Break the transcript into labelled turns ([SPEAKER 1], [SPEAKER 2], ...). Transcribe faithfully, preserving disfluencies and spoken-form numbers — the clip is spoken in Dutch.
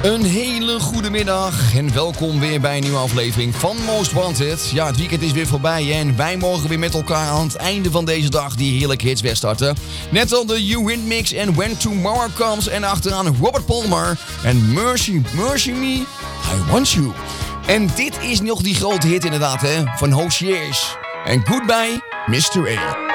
[SPEAKER 1] Een hele goede middag en welkom weer bij een nieuwe aflevering van Most Wanted. Ja, het weekend is weer voorbij en wij mogen weer met elkaar aan het einde van deze dag die heerlijke hits wegstarten. Net al de You Win Mix en When Tomorrow Comes en achteraan Robert Palmer en Mercy, Mercy Me, I Want You. En dit is nog die grote hit inderdaad hè, van Hoziers. En Goodbye, mister A.